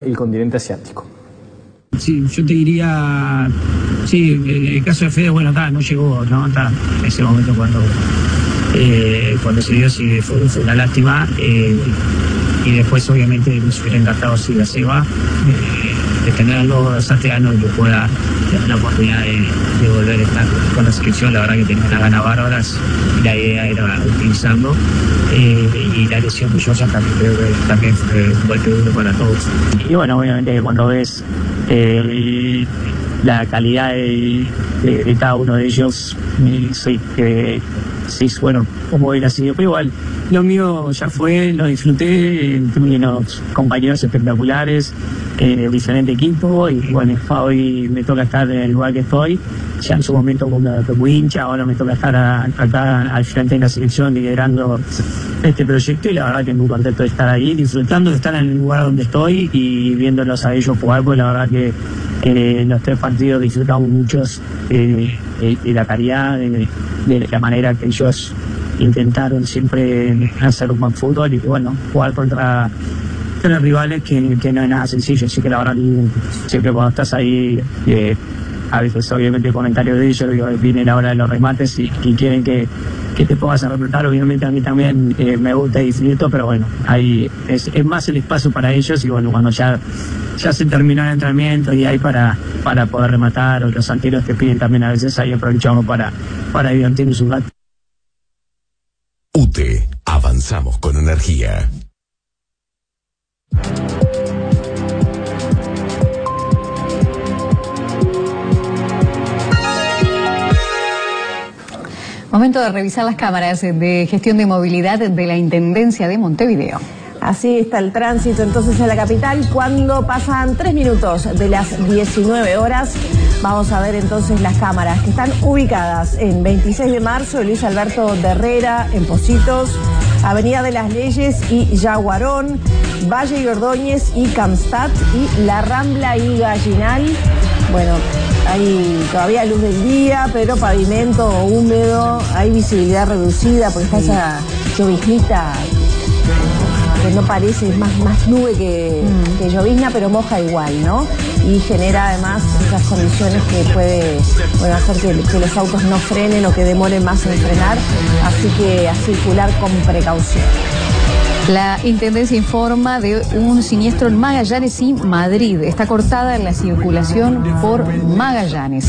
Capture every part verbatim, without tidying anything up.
el continente asiático. Sí, yo te diría, sí, el caso de Fede, bueno, ta, no llegó, ¿no? Ta, en ese momento cuando, eh, cuando se dio, sí, fue, fue una lástima. Eh, y después, obviamente, nos hubiera encantado si la Seba, eh, de tenerlo a Sateano y que pueda tener la oportunidad de, de volver a estar con la selección. La verdad que tenía una gana bárbaras y la idea era utilizarlo. Eh, y la lesión de Josa también creo que también fue un golpe duro para todos. Y bueno, obviamente cuando ves eh, la calidad de, de, de cada uno de ellos, eh, sí, que sí, bueno, como hubiera sido, pero igual lo mío ya fue, lo disfruté, eh, tuve unos compañeros espectaculares, eh, diferente equipo, y bueno, hoy me toca estar en el lugar que estoy. Ya en su momento como, como hincha, ahora me toca estar a, acá al frente de la selección liderando este proyecto, y la verdad que muy contento de estar ahí, disfrutando de estar en el lugar donde estoy y viéndolos a ellos jugar, pues la verdad que eh, los tres partidos disfrutamos muchos eh, eh, de la calidad, de, de la manera que ellos intentaron siempre hacer un buen fútbol, y bueno, jugar contra contra rivales que, que no es nada sencillo. Así que la verdad que siempre cuando estás ahí, eh, a veces obviamente comentarios de ellos, digo, viene la hora de los remates y, y quieren que, que te pongas a remontar. Obviamente a mí también eh, me gusta y disfruto, pero bueno, ahí es, es más el espacio para ellos, y bueno, cuando ya ya se terminó el entrenamiento y hay para, para poder rematar, o los arqueros te piden también a veces, ahí aprovechamos para, para divertirnos un rato. U T E, avanzamos con energía. Momento de revisar las cámaras de gestión de movilidad de la Intendencia de Montevideo. Así está el tránsito entonces en la capital cuando pasan tres minutos de las diecinueve horas. Vamos a ver entonces las cámaras que están ubicadas en veintiséis de marzo, Luis Alberto de Herrera, en Pocitos, Avenida de las Leyes y Yaguarón, Valle y Ordóñez y Camstad, y La Rambla y Gallinal. Bueno, hay todavía luz del día, pero pavimento húmedo, hay visibilidad reducida porque está esa lloviznita que no parece, es más, más nube que, mm. que llovizna, pero moja igual, ¿no? Y genera además esas condiciones que puede bueno, hacer que, que los autos no frenen o que demoren más en frenar, así que a circular con precaución. La Intendencia informa de un siniestro en Magallanes y Madrid. Está cortada la circulación por Magallanes.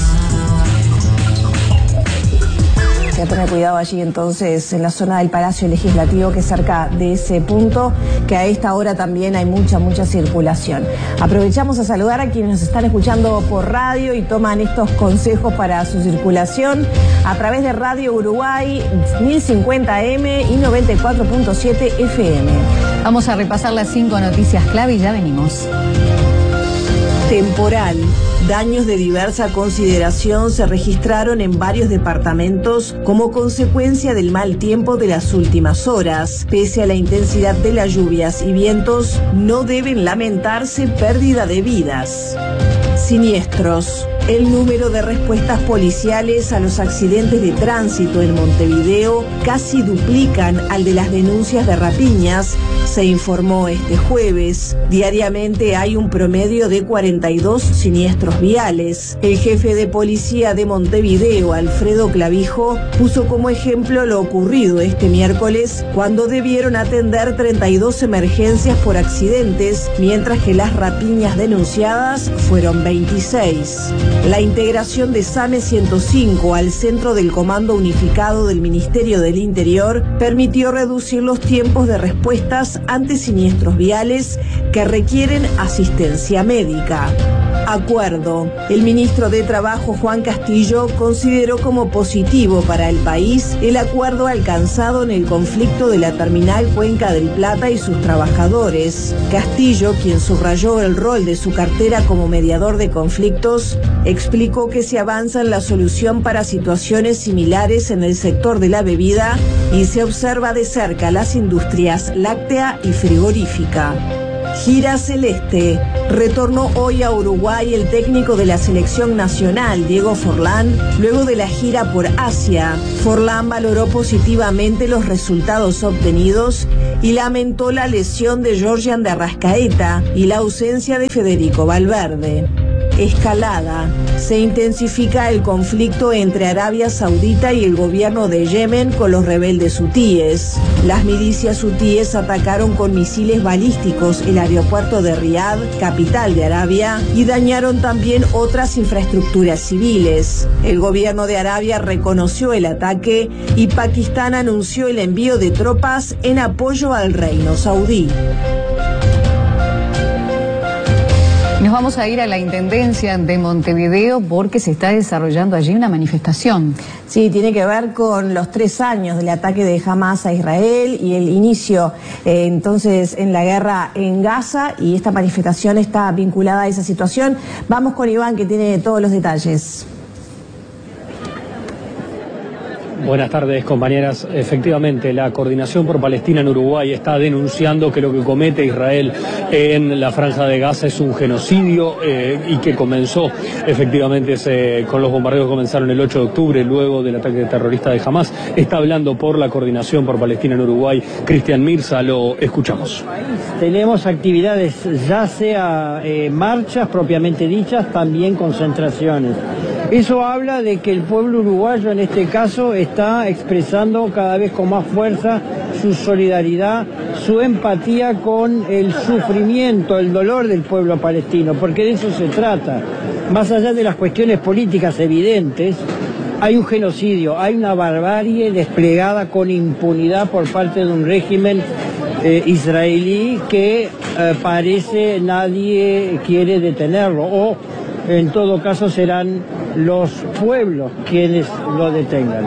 Hay que tener cuidado allí entonces en la zona del Palacio Legislativo, que es cerca de ese punto, que a esta hora también hay mucha, mucha circulación. Aprovechamos a saludar a quienes nos están escuchando por radio y toman estos consejos para su circulación a través de Radio Uruguay mil cincuenta eme y noventa y cuatro punto siete efe eme. Vamos a repasar las cinco noticias clave y ya venimos. Temporal. Daños de diversa consideración se registraron en varios departamentos como consecuencia del mal tiempo de las últimas horas. Pese a la intensidad de las lluvias y vientos, no deben lamentarse pérdida de vidas. Siniestros. El número de respuestas policiales a los accidentes de tránsito en Montevideo casi duplican al de las denuncias de rapiñas, se informó este jueves. Diariamente hay un promedio de cuarenta y dos siniestros viales. El jefe de policía de Montevideo, Alfredo Clavijo, puso como ejemplo lo ocurrido este miércoles, cuando debieron atender treinta y dos emergencias por accidentes, mientras que las rapiñas denunciadas fueron veintiséis. La integración de SAME ciento cinco al centro del Comando Unificado del Ministerio del Interior permitió reducir los tiempos de respuestas ante siniestros viales que requieren asistencia médica. Acuerdo. El ministro de Trabajo, Juan Castillo, consideró como positivo para el país el acuerdo alcanzado en el conflicto de la terminal Cuenca del Plata y sus trabajadores. Castillo, quien subrayó el rol de su cartera como mediador de conflictos, explicó que se avanza en la solución para situaciones similares en el sector de la bebida y se observa de cerca las industrias láctea y frigorífica. Gira celeste. Retornó hoy a Uruguay el técnico de la selección nacional, Diego Forlán, luego de la gira por Asia. Forlán valoró positivamente los resultados obtenidos y lamentó la lesión de Georgian de Arrascaeta y la ausencia de Federico Valverde. Escalada. Se intensifica el conflicto entre Arabia Saudita y el gobierno de Yemen con los rebeldes hutíes. Las milicias hutíes atacaron con misiles balísticos el aeropuerto de Riad, capital de Arabia, y dañaron también otras infraestructuras civiles. El gobierno de Arabia reconoció el ataque y Pakistán anunció el envío de tropas en apoyo al reino saudí. Nos vamos a ir a la Intendencia de Montevideo porque se está desarrollando allí una manifestación. Sí, tiene que ver con los tres años del ataque de Hamas a Israel y el inicio eh, entonces en la guerra en Gaza, y esta manifestación está vinculada a esa situación. Vamos con Iván, que tiene todos los detalles. Buenas tardes, compañeras. Efectivamente, la Coordinación por Palestina en Uruguay está denunciando que lo que comete Israel en la Franja de Gaza es un genocidio eh, y que comenzó efectivamente ese, con los bombardeos que comenzaron el ocho de octubre, luego del ataque terrorista de Hamas. Está hablando por la Coordinación por Palestina en Uruguay, Cristian Mirza, lo escuchamos. Tenemos actividades, ya sea eh, marchas propiamente dichas, también concentraciones. Eso habla de que el pueblo uruguayo en este caso está expresando cada vez con más fuerza su solidaridad, su empatía con el sufrimiento, el dolor del pueblo palestino, porque de eso se trata. Más allá de las cuestiones políticas evidentes, hay un genocidio, hay una barbarie desplegada con impunidad por parte de un régimen eh, israelí que eh, parece nadie quiere detenerlo, o en todo caso serán los pueblos quienes lo detengan.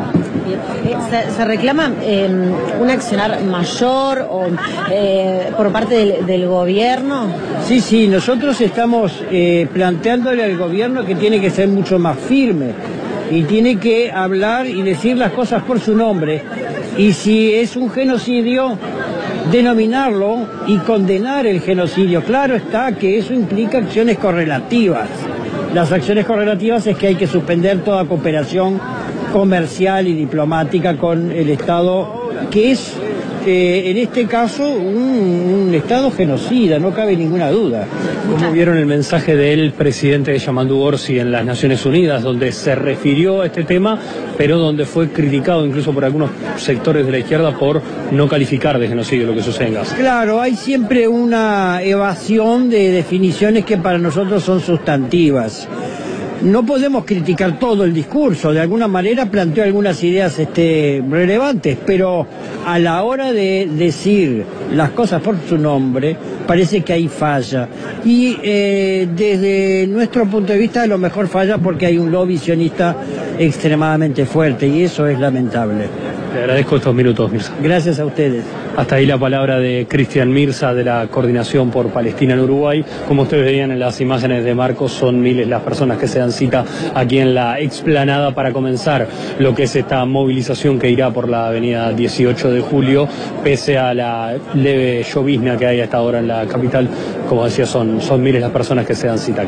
¿Se, se reclama eh, un accionar mayor o, eh, por parte del, del gobierno? Sí, sí, nosotros estamos eh, planteándole al gobierno que tiene que ser mucho más firme y tiene que hablar y decir las cosas por su nombre. Y si es un genocidio, denominarlo y condenar el genocidio. Claro está que eso implica acciones correlativas. Las acciones correlativas es que hay que suspender toda cooperación comercial y diplomática con el Estado, que es, eh, en este caso, un, un Estado genocida, no cabe ninguna duda. ¿Cómo vieron el mensaje del presidente de Yamandu Orsi en las Naciones Unidas, donde se refirió a este tema, pero donde fue criticado incluso por algunos sectores de la izquierda por no calificar de genocidio lo que sucede en Gaza? Claro, hay siempre una evasión de definiciones que para nosotros son sustantivas. No podemos criticar todo el discurso, de alguna manera planteó algunas ideas este, relevantes, pero a la hora de decir las cosas por su nombre, parece que hay falla. Y eh, desde nuestro punto de vista, a lo mejor falla porque hay un lobby sionista extremadamente fuerte, y eso es lamentable. Le agradezco estos minutos, Mirza. Gracias a ustedes. Hasta ahí la palabra de Cristian Mirza, de la Coordinación por Palestina en Uruguay. Como ustedes veían en las imágenes de Marcos, son miles las personas que se dan cita aquí en la explanada para comenzar lo que es esta movilización que irá por la avenida dieciocho de julio, pese a la leve llovizna que hay hasta ahora en la capital. Como decía, son, son miles las personas que se dan cita aquí.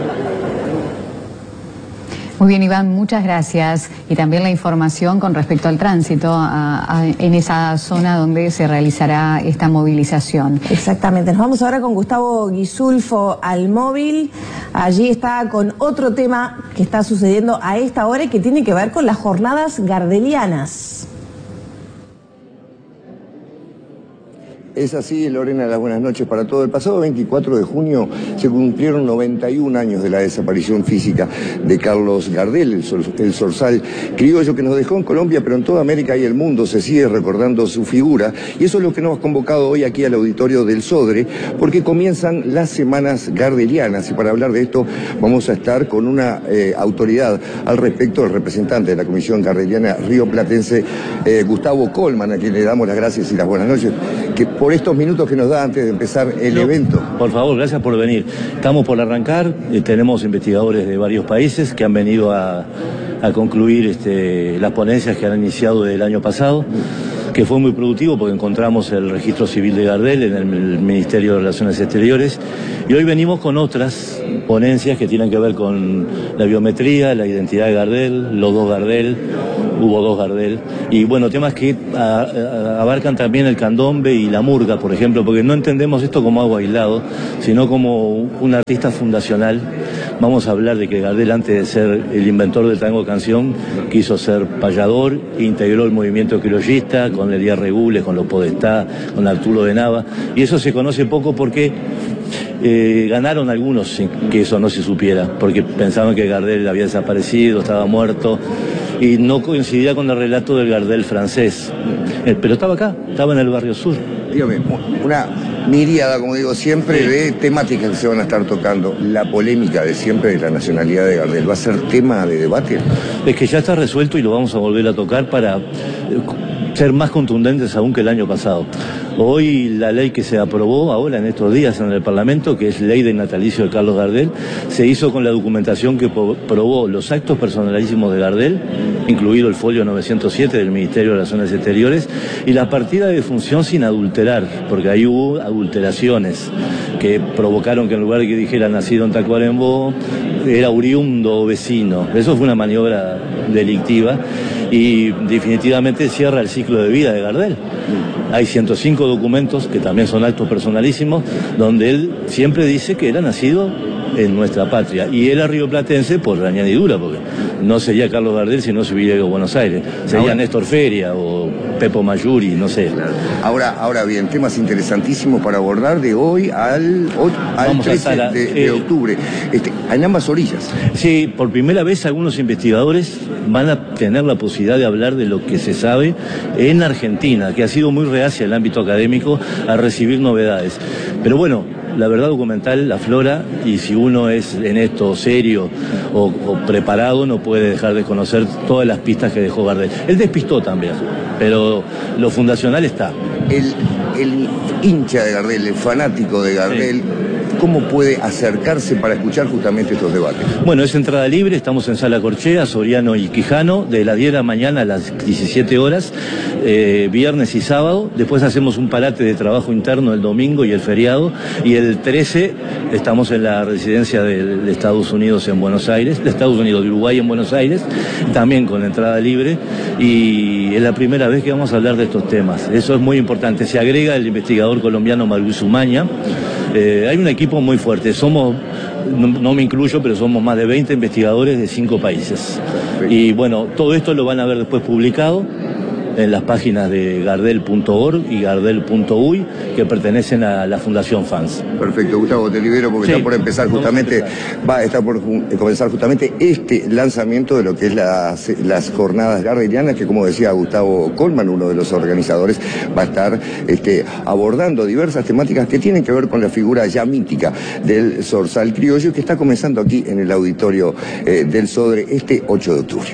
Muy bien, Iván, muchas gracias. Y también la información con respecto al tránsito a, a, en esa zona donde se realizará esta movilización. Exactamente. Nos vamos ahora con Gustavo Guisulfo al móvil. Allí está con otro tema que está sucediendo a esta hora y que tiene que ver con las jornadas gardelianas. Es así, Lorena, las buenas noches para todo. El pasado veinticuatro de junio se cumplieron noventa y un años de la desaparición física de Carlos Gardel, el, sor, el zorzal criollo que nos dejó en Colombia, pero en toda América y el mundo se sigue recordando su figura. Y eso es lo que nos ha convocado hoy aquí al auditorio del Sodre, porque comienzan las semanas gardelianas. Y para hablar de esto vamos a estar con una eh, autoridad al respecto, el representante de la Comisión Gardeliana Rioplatense, eh, Gustavo Colman, a quien le damos las gracias y las buenas noches, que por estos minutos que nos da antes de empezar el no, evento. Por favor, gracias por venir. Estamos por arrancar, eh, tenemos investigadores de varios países que han venido a, a concluir este, las ponencias que han iniciado el año pasado, que fue muy productivo porque encontramos el registro civil de Gardel en el Ministerio de Relaciones Exteriores, y hoy venimos con otras ponencias que tienen que ver con la biometría, la identidad de Gardel, los dos Gardel, hubo dos Gardel, y bueno, temas que a, a, abarcan también el candombe y la murga, por ejemplo, porque no entendemos esto como algo aislado, sino como un artista fundacional. Vamos a hablar de que Gardel, antes de ser el inventor del tango canción, quiso ser payador, integró el movimiento criollista con Elías Regules, con los Podestá, con Arturo de Nava, y eso se conoce poco porque eh, ganaron algunos sin que eso no se supiera, porque pensaban que Gardel había desaparecido, estaba muerto, y no coincidía con el relato del Gardel francés. Eh, pero estaba acá, estaba en el barrio sur. Dígame, una miríada, como digo siempre, de temáticas que se van a estar tocando. La polémica de siempre de la nacionalidad de Gardel, ¿va a ser tema de debate? Es que ya está resuelto y lo vamos a volver a tocar para ser más contundentes aún que el año pasado. Hoy la ley que se aprobó ahora en estos días en el Parlamento, que es ley de natalicio de Carlos Gardel, se hizo con la documentación que probó los actos personalísimos de Gardel, incluido el folio novecientos siete del Ministerio de Relaciones Exteriores, y la partida de función sin adulterar, porque ahí hubo adulteraciones que provocaron que en lugar de que dijera nacido en Tacuarembó, era oriundo o vecino. Eso fue una maniobra delictiva y definitivamente cierra el ciclo de vida de Gardel. Hay ciento cinco documentos, que también son actos personalísimos, donde él siempre dice que era nacido en nuestra patria, y era rioplatense por añadidura, porque no sería Carlos Gardel si no se hubiera ido a Buenos Aires, sería ahora Néstor Feria o Pepo Mayuri, no sé. Claro. Ahora, ahora bien, temas interesantísimos para abordar de hoy al, al trece la, de, de eh, octubre, este, en ambas orillas. Sí, por primera vez algunos investigadores van a tener la posibilidad de hablar de lo que se sabe en Argentina, que ha sido muy reacia el ámbito académico a recibir novedades. Pero bueno, la verdad documental aflora, y si uno es en esto serio o, o preparado, no puede dejar de conocer todas las pistas que dejó Gardel. Él despistó también, pero lo fundacional está. El, el hincha de Gardel, el fanático de Gardel, sí. ¿Cómo puede acercarse para escuchar justamente estos debates? Bueno, es entrada libre, estamos en Sala Corchea, Soriano y Quijano, de las diez de la mañana a las diecisiete horas, eh, viernes y sábado. Después hacemos un parate de trabajo interno el domingo y el feriado, y el trece estamos en la residencia de, de Estados Unidos en Buenos Aires, de Estados Unidos, de Uruguay en Buenos Aires, también con entrada libre, y es la primera vez que vamos a hablar de estos temas. Eso es muy importante. Se agrega el investigador colombiano Mauricio Umaña. Eh, hay un equipo muy fuerte, somos, no, no me incluyo, pero somos más de veinte investigadores de cinco países. Y bueno, todo esto lo van a ver después publicado en las páginas de gardel punto org y gardel punto uy, que pertenecen a la Fundación Fans. Perfecto, Gustavo, te libero porque sí, está por empezar justamente, va a estar por comenzar justamente este lanzamiento de lo que es las, las jornadas gardelianas, que como decía Gustavo Colman, uno de los organizadores, va a estar este, abordando diversas temáticas que tienen que ver con la figura ya mítica del zorzal criollo, que está comenzando aquí en el auditorio eh, del Sodre este ocho de octubre.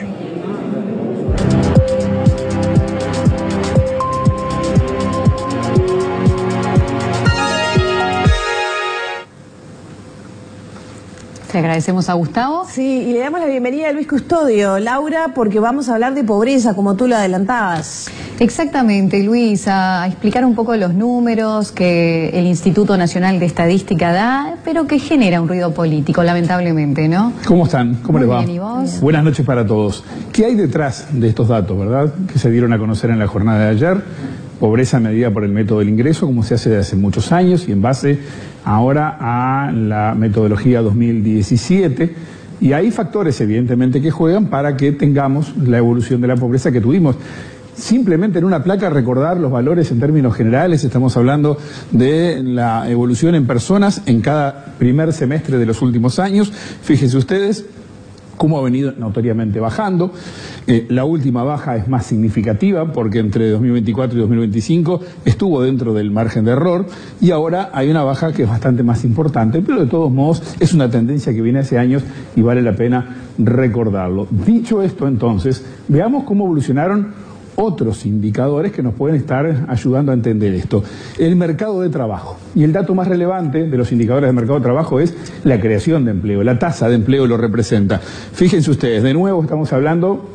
Le agradecemos a Gustavo. Sí, y le damos la bienvenida a Luis Custodio. Laura, porque vamos a hablar de pobreza, como tú lo adelantabas. Exactamente, Luis, a explicar un poco los números que el Instituto Nacional de Estadística da, pero que genera un ruido político, lamentablemente, ¿no? ¿Cómo están? ¿Cómo les va? Bien, ¿y vos? Buenas noches para todos. ¿Qué hay detrás de estos datos, verdad? Que se dieron a conocer en la jornada de ayer. Pobreza medida por el método del ingreso, como se hace desde hace muchos años, y en base ahora a la metodología dos mil diecisiete. Y hay factores, evidentemente, que juegan para que tengamos la evolución de la pobreza que tuvimos. Simplemente en una placa recordar los valores en términos generales, estamos hablando de la evolución en personas en cada primer semestre de los últimos años. Fíjense ustedes cómo ha venido notoriamente bajando. Eh, la última baja es más significativa porque entre dos mil veinticuatro y dos mil veinticinco estuvo dentro del margen de error, y ahora hay una baja que es bastante más importante, pero de todos modos es una tendencia que viene hace años y vale la pena recordarlo. Dicho esto, entonces, veamos cómo evolucionaron otros indicadores que nos pueden estar ayudando a entender esto. El mercado de trabajo. Y el dato más relevante de los indicadores del mercado de trabajo es la creación de empleo. La tasa de empleo lo representa. Fíjense ustedes, de nuevo estamos hablando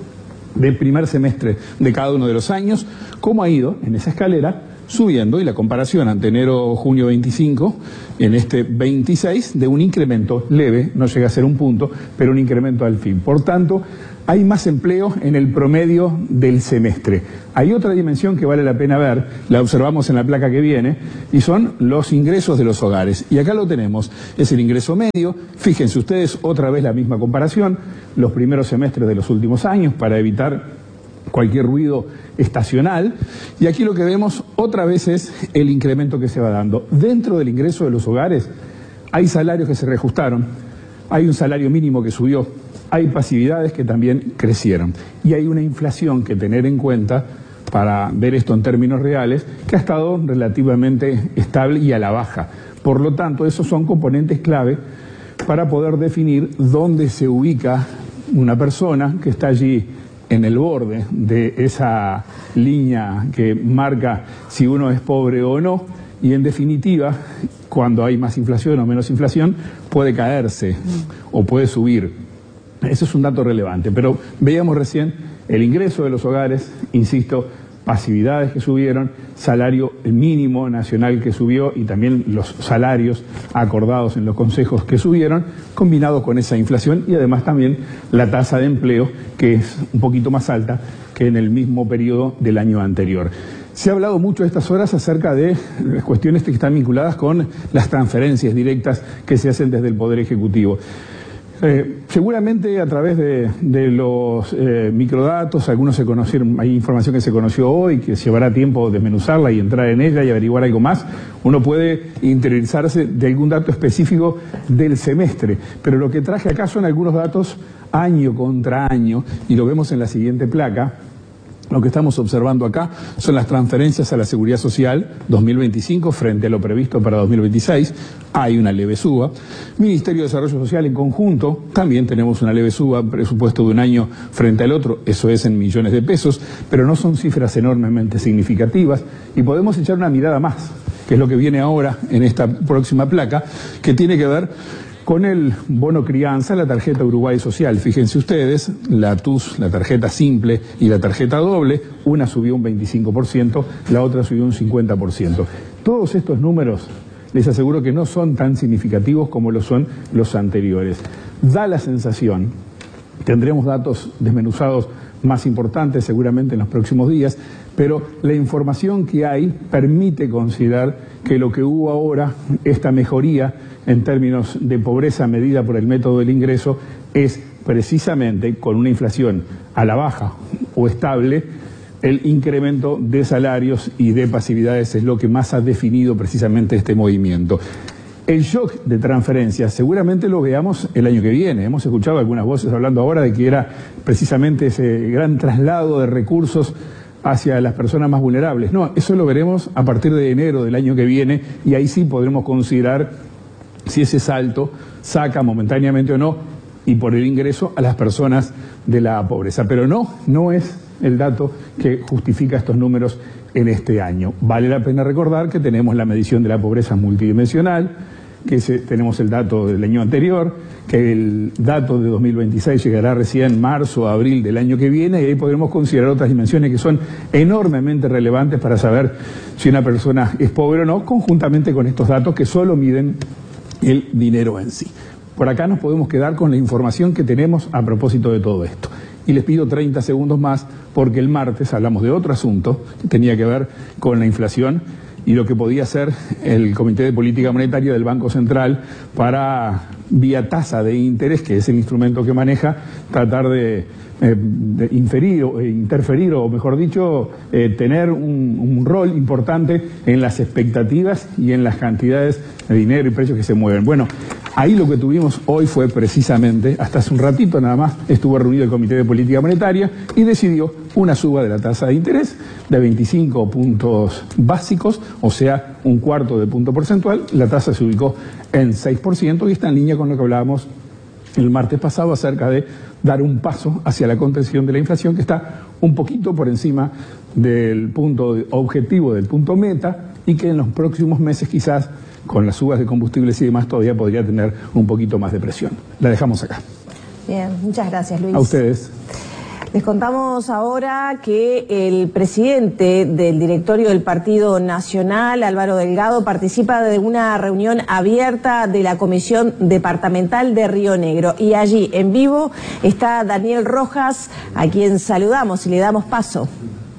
de primer semestre de cada uno de los años, cómo ha ido en esa escalera subiendo, y la comparación ante enero-junio veinticinco, en este veintiséis, de un incremento leve, no llega a ser un punto, pero un incremento al fin. Por tanto, hay más empleo en el promedio del semestre. Hay otra dimensión que vale la pena ver, la observamos en la placa que viene, y son los ingresos de los hogares. Y acá lo tenemos, es el ingreso medio. Fíjense ustedes, otra vez la misma comparación, los primeros semestres de los últimos años, para evitar cualquier ruido estacional, y aquí lo que vemos otra vez es el incremento que se va dando. Dentro del ingreso de los hogares hay salarios que se reajustaron, hay un salario mínimo que subió, hay pasividades que también crecieron, y hay una inflación que tener en cuenta para ver esto en términos reales, que ha estado relativamente estable y a la baja. Por lo tanto, esos son componentes clave para poder definir dónde se ubica una persona que está allí en el borde de esa línea que marca si uno es pobre o no, y en definitiva, cuando hay más inflación o menos inflación, puede caerse o puede subir. Ese es un dato relevante, pero veíamos recién el ingreso de los hogares, insisto, pasividades que subieron, salario mínimo nacional que subió y también los salarios acordados en los consejos que subieron, combinados con esa inflación, y además también la tasa de empleo, que es un poquito más alta que en el mismo periodo del año anterior. Se ha hablado mucho a estas horas acerca de las cuestiones que están vinculadas con las transferencias directas que se hacen desde el Poder Ejecutivo. Eh, seguramente a través de, de los eh, microdatos, algunos se conocieron, hay información que se conoció hoy, que llevará tiempo desmenuzarla y entrar en ella y averiguar algo más. Uno puede interiorizarse de algún dato específico del semestre, pero lo que traje acá son algunos datos año contra año, y lo vemos en la siguiente placa. Lo que estamos observando acá son las transferencias a la Seguridad Social dos mil veinticinco frente a lo previsto para dos mil veintiséis. Hay una leve suba. Ministerio de Desarrollo Social en conjunto, también tenemos una leve suba, presupuesto de un año frente al otro, eso es en millones de pesos, pero no son cifras enormemente significativas, y podemos echar una mirada más, que es lo que viene ahora en esta próxima placa, que tiene que ver con el bono crianza, la tarjeta Uruguay Social. Fíjense ustedes, la T U S, la tarjeta simple y la tarjeta doble, una subió un veinticinco por ciento, la otra subió un cincuenta por ciento. Todos estos números, les aseguro que no son tan significativos como lo son los anteriores. Da la sensación, tendremos datos desmenuzados más importantes seguramente en los próximos días, pero la información que hay permite considerar que lo que hubo ahora, esta mejoría en términos de pobreza medida por el método del ingreso, es precisamente con una inflación a la baja o estable, el incremento de salarios y de pasividades es lo que más ha definido precisamente este movimiento. El shock de transferencias seguramente lo veamos el año que viene. Hemos escuchado algunas voces hablando ahora de que era precisamente ese gran traslado de recursos hacia las personas más vulnerables. No, eso lo veremos a partir de enero del año que viene, y ahí sí podremos considerar si ese salto saca momentáneamente o no, y por el ingreso, a las personas de la pobreza. Pero no, no es el dato que justifica estos números en este año. Vale la pena recordar que tenemos la medición de la pobreza multidimensional, que se, tenemos el dato del año anterior, que el dato de dos mil veintiséis llegará recién en marzo o abril del año que viene, y ahí podremos considerar otras dimensiones que son enormemente relevantes para saber si una persona es pobre o no, conjuntamente con estos datos que solo miden el dinero en sí. Por acá nos podemos quedar con la información que tenemos a propósito de todo esto. Y les pido treinta segundos más, porque el martes hablamos de otro asunto que tenía que ver con la inflación y lo que podía hacer el Comité de Política Monetaria del Banco Central para, vía tasa de interés, que es el instrumento que maneja, tratar de, eh, de inferir o interferir, o mejor dicho, eh, tener un, un rol importante en las expectativas y en las cantidades de dinero y precios que se mueven. Bueno, ahí lo que tuvimos hoy fue precisamente, hasta hace un ratito nada más, estuvo reunido el Comité de Política Monetaria y decidió una suba de la tasa de interés de veinticinco puntos básicos, o sea, un cuarto de punto porcentual. La tasa se ubicó en seis por ciento y está en línea con lo que hablábamos el martes pasado acerca de dar un paso hacia la contención de la inflación, que está un poquito por encima del punto objetivo, del punto meta, y que en los próximos meses quizás, con las subas de combustibles y demás, todavía podría tener un poquito más de presión. La dejamos acá. Bien, muchas gracias, Luis. A ustedes. Les contamos ahora que el presidente del directorio del Partido Nacional, Álvaro Delgado, participa de una reunión abierta de la Comisión Departamental de Río Negro. Y allí, en vivo, está Daniel Rojas, a quien saludamos y le damos paso.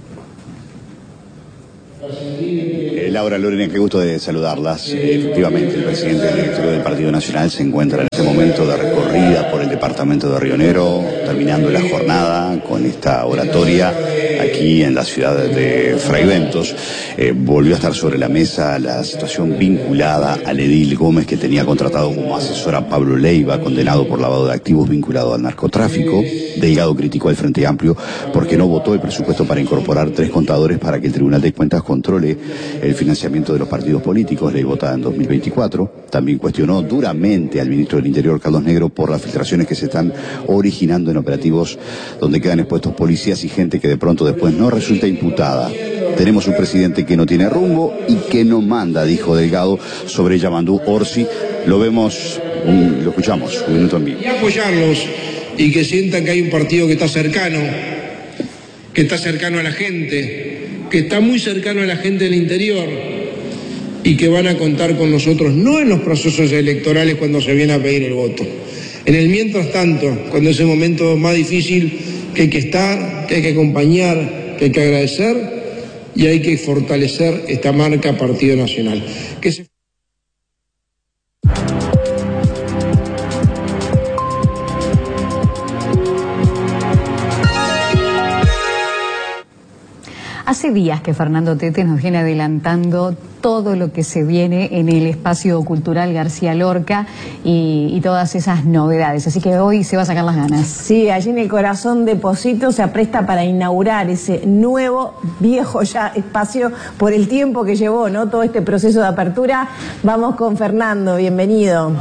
Eh, Laura, Lorena, qué gusto de saludarlas. Eh, efectivamente, el presidente del directorio del Partido Nacional se encuentra en este momento de recorrida por el departamento de Río Negro, terminando la jornada con esta oratoria aquí en la ciudad de Fraiventos. Eh, volvió a estar sobre la mesa la situación vinculada al edil Gómez, que tenía contratado como asesor a Pablo Leiva, condenado por lavado de activos vinculado al narcotráfico. Delgado criticó al Frente Amplio porque no votó el presupuesto para incorporar tres contadores para que el Tribunal de Cuentas controle el financiamiento de los partidos políticos, ley votada en dos mil veinticuatro. También cuestionó duramente al ministro del Interior, Carlos Negro, por las filtraciones que se están originando en operativos donde quedan expuestos policías y gente que de pronto después no resulta imputada. Tenemos un presidente que no tiene rumbo y que no manda, dijo Delgado sobre Yamandú Orsi. Lo vemos, un, lo escuchamos, un minuto en vivo. Y apoyarlos y que sientan que hay un partido que está cercano, que está cercano a la gente, que está muy cercano a la gente del interior y que van a contar con nosotros, no en los procesos electorales cuando se viene a pedir el voto, en el mientras tanto, cuando es el momento más difícil, que hay que estar, que hay que acompañar, que hay que agradecer y hay que fortalecer esta marca Partido Nacional. Que se... Hace días que Fernando Tete nos viene adelantando todo lo que se viene en el espacio cultural García Lorca y, y todas esas novedades, así que hoy se va a sacar las ganas. Sí, allí en el corazón de Pocito se apresta para inaugurar ese nuevo, viejo ya espacio por el tiempo que llevó, ¿no? Todo este proceso de apertura. Vamos con Fernando, bienvenido.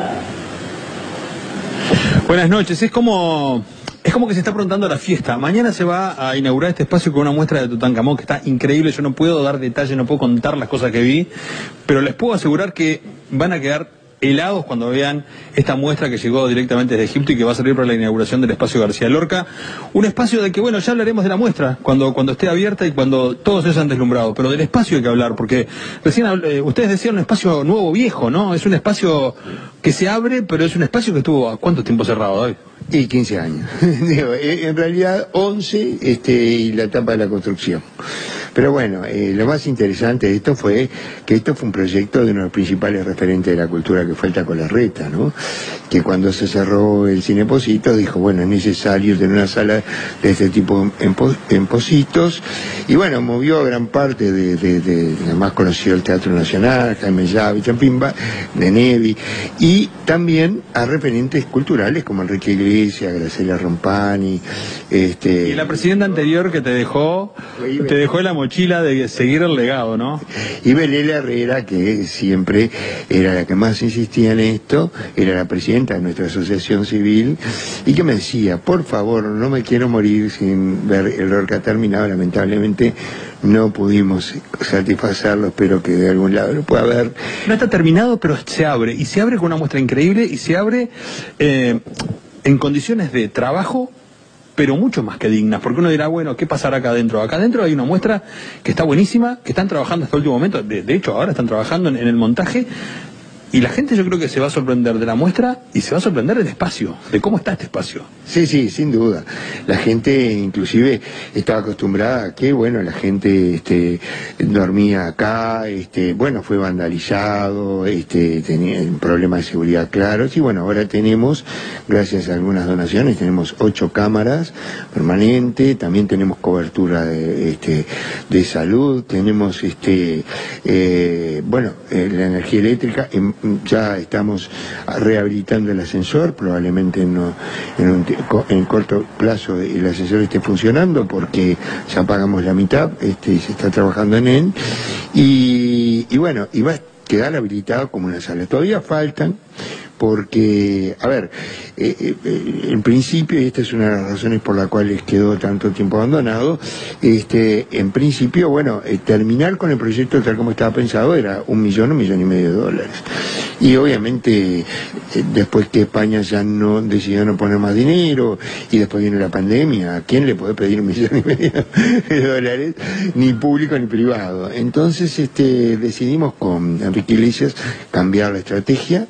Buenas noches, es como... Es como que se está aprontando la fiesta. Mañana se va a inaugurar este espacio con una muestra de Tutankamón que está increíble. Yo no puedo dar detalles, no puedo contar las cosas que vi, pero les puedo asegurar que van a quedar helados cuando vean esta muestra que llegó directamente desde Egipto y que va a servir para la inauguración del espacio García Lorca. Un espacio del que, bueno, ya hablaremos de la muestra cuando, cuando esté abierta y cuando todos se hayan deslumbrado, pero del espacio hay que hablar, porque recién eh, ustedes decían un espacio nuevo, viejo, ¿no? Es un espacio que se abre, pero es un espacio que estuvo, ¿a cuánto tiempo cerrado, David? Y quince años. Digo, en realidad once este, y la etapa de la construcción. Pero bueno, eh, lo más interesante de esto fue que esto fue un proyecto de uno de los principales referentes de la cultura, que fue el Taco Larreta, ¿no? Que cuando se cerró el Cine Pocito dijo, bueno, es necesario tener una sala de este tipo en, en Pocitos, y bueno, movió a gran parte de, de, de, de más conocido el Teatro Nacional, Jaime Llavi, Champimba, de Nevi, y también a referentes culturales como Enrique Iglesias, Graciela Rompani, este... Y la presidenta anterior que te dejó, te dejó en la mochila de seguir el legado, ¿no? Y Belela Herrera, que siempre era la que más insistía en esto, era la presidenta de nuestra asociación civil, y que me decía, por favor, no me quiero morir sin ver el Lorca terminado. Lamentablemente no pudimos satisfacerlo, espero que de algún lado lo pueda ver. No está terminado, pero se abre, y se abre con una muestra increíble, y se abre eh, en condiciones de trabajo, pero mucho más que dignas, porque uno dirá, bueno, ¿qué pasará acá adentro? Acá adentro hay una muestra que está buenísima, que están trabajando hasta el último momento, de, de hecho ahora están trabajando en, en el montaje, y la gente yo creo que se va a sorprender de la muestra y se va a sorprender del espacio, de cómo está este espacio. Sí, sí, sin duda. La gente inclusive estaba acostumbrada a que, bueno, la gente este, dormía acá, este, bueno, fue vandalizado, este, tenía problemas de seguridad claros, y bueno, ahora tenemos, gracias a algunas donaciones, tenemos ocho cámaras permanentes, también tenemos cobertura de, este, de salud, tenemos, este, eh, bueno, eh, la energía eléctrica, en, ya estamos rehabilitando el ascensor, probablemente no, en, un, en corto plazo el ascensor esté funcionando porque ya pagamos la mitad este, y se está trabajando en él, y, y bueno, y va a quedar habilitado como una sala. Todavía faltan porque, a ver, eh, eh, en principio, y esta es una de las razones por las cuales quedó tanto tiempo abandonado, este, en principio, bueno, eh, terminar con el proyecto tal como estaba pensado era un millón, un millón y medio de dólares. Y obviamente, eh, después que España ya no decidió no poner más dinero, y después viene la pandemia, ¿a quién le puede pedir un millón y medio de dólares? Ni público ni privado. Entonces, este, decidimos con Enrique Iglesias cambiar la estrategia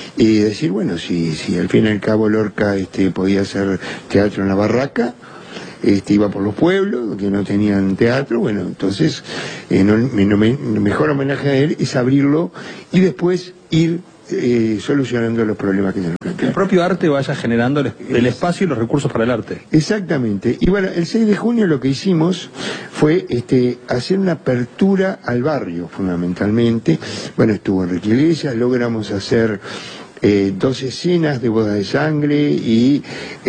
y decir, bueno, si, si al fin y al cabo Lorca este, podía hacer teatro en la barraca, este, iba por los pueblos que no tenían teatro, bueno, entonces eh, no, no, me, el mejor homenaje a él es abrirlo y después ir eh, solucionando los problemas que se nos plantean. Que el propio arte vaya generando el, el espacio y los recursos para el arte. Exactamente. Y bueno, el seis de junio lo que hicimos fue este, hacer una apertura al barrio, fundamentalmente. Bueno, estuvo Enrique Iglesias, logramos hacer Eh, dos escenas de boda de sangre y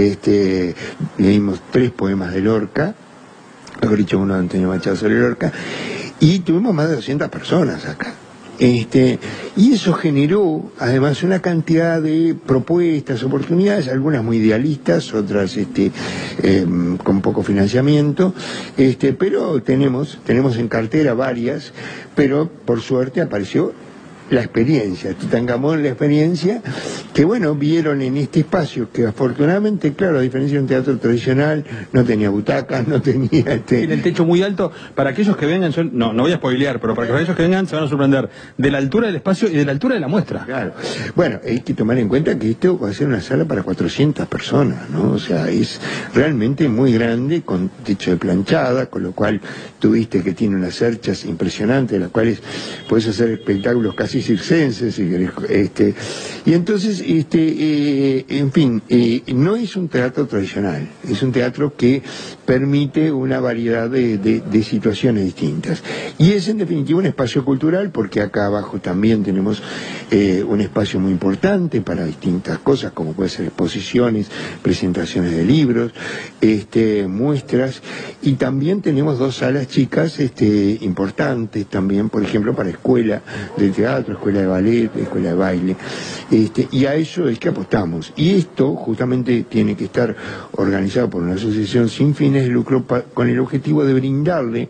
este, leímos tres poemas de Lorca, mejor dicho uno de Antonio Machado sobre Lorca, y tuvimos más de doscientas personas acá. Este, y eso generó además una cantidad de propuestas, oportunidades, algunas muy idealistas, otras este, eh, con poco financiamiento, este, pero tenemos, tenemos en cartera varias, pero por suerte apareció la experiencia, Tutankamón, la experiencia, que bueno, vieron en este espacio, que afortunadamente, claro, a diferencia de un teatro tradicional, no tenía butacas, no tenía este... Tiene el techo muy alto, para aquellos que vengan, yo, no, no voy a spoilear, pero para aquellos que vengan se van a sorprender de la altura del espacio y de la altura de la muestra. Claro, bueno, hay que tomar en cuenta que esto va a ser una sala para cuatrocientas personas, ¿no? O sea, es realmente muy grande, con techo de planchada, con lo cual tuviste que tiene unas cerchas impresionantes, las cuales puedes hacer espectáculos casi circenses, si querés, este, y entonces, este, eh, en fin, eh, no es un teatro tradicional, es un teatro que permite una variedad de, de, de situaciones distintas, y es en definitiva un espacio cultural, porque acá abajo también tenemos eh, un espacio muy importante para distintas cosas, como puede ser exposiciones, presentaciones de libros, este, muestras, y también tenemos dos salas chicas este, importantes también, por ejemplo, para escuela de teatro, escuela de ballet, escuela de baile, este, y a eso es que apostamos. Y esto justamente tiene que estar organizado por una asociación sin fines de lucro pa, con el objetivo de brindarle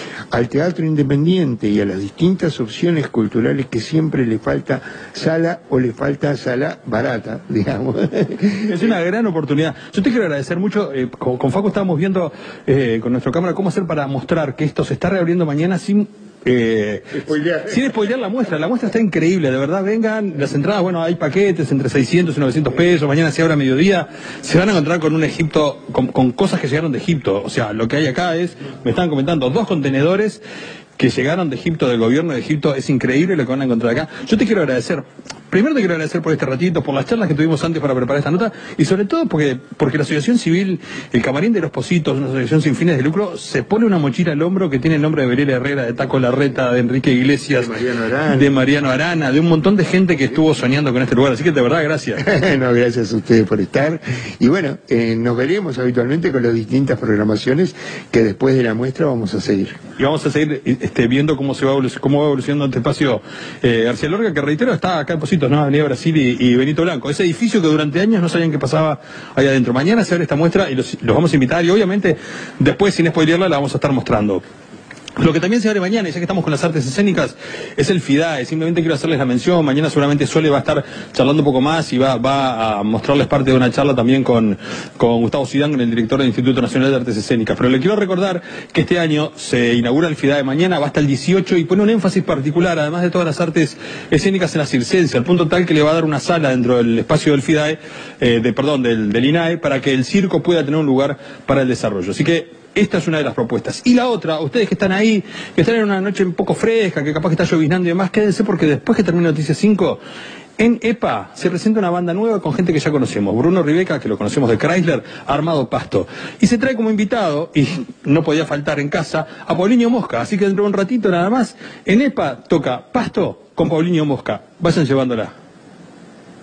al teatro independiente y a las distintas opciones culturales que siempre le falta sala o le falta sala barata, digamos. Es una gran oportunidad. Yo te quiero agradecer mucho, eh, con, con Facu estábamos viendo eh, con nuestra cámara cómo hacer para mostrar que esto se está reabriendo mañana sin... Eh, sin spoilear la muestra. La muestra está increíble, de verdad. Vengan, las entradas, bueno, hay paquetes entre seiscientos y novecientos pesos. Mañana se abre a mediodía. Se van a encontrar con un Egipto, con, con cosas que llegaron de Egipto. O sea, lo que hay acá es, me estaban comentando, dos contenedores que llegaron de Egipto, del gobierno de Egipto. Es increíble lo que van a encontrar acá. Yo te quiero agradecer. Primero te quiero agradecer por este ratito, por las charlas que tuvimos antes para preparar esta nota, y sobre todo porque, porque la Asociación Civil, el Camarín de los Positos, una asociación sin fines de lucro, se pone una mochila al hombro que tiene el nombre de Belela Herrera, de Taco Larreta, de Enrique Iglesias, de Mariano Arana, de, Mariano Arana, de un montón de gente que estuvo soñando con este lugar. Así que de verdad, gracias. No, gracias a ustedes por estar. Y bueno, eh, nos veremos habitualmente con las distintas programaciones que después de la muestra vamos a seguir. Y vamos a seguir este, viendo cómo se va cómo va evolucionando este espacio eh, García Lorca, que reitero, está acá en Positos, ¿no? Avenida Brasil y, y Benito Blanco. Ese edificio que durante años no sabían qué pasaba ahí adentro. Mañana se abre esta muestra y los, los vamos a invitar, y obviamente después, sin spoilearla, la vamos a estar mostrando. Lo que también se abre mañana, y ya que estamos con las artes escénicas, es el FIDAE. Simplemente quiero hacerles la mención. Mañana seguramente Sole va a estar charlando un poco más y va, va a mostrarles parte de una charla también con, con Gustavo Zidane, el director del Instituto Nacional de Artes Escénicas. Pero le quiero recordar que este año se inaugura el FIDAE mañana, va hasta el dieciocho, y pone un énfasis particular, además de todas las artes escénicas, en la circense, al punto tal que le va a dar una sala dentro del espacio del FIDAE, eh, de, perdón, del, del INAE, para que el circo pueda tener un lugar para el desarrollo. Así que esta es una de las propuestas. Y la otra, ustedes que están ahí, que están en una noche un poco fresca, que capaz que está lloviznando y demás, quédense, porque después que termine Noticias cinco, en EPA se presenta una banda nueva con gente que ya conocemos. Bruno Ribeca, que lo conocemos de Chrysler, ha armado Pasto. Y se trae como invitado, y no podía faltar en casa, a Paulinho Mosca. Así que dentro de un ratito nada más, en EPA toca Pasto con Paulinho Mosca. Vayan llevándola.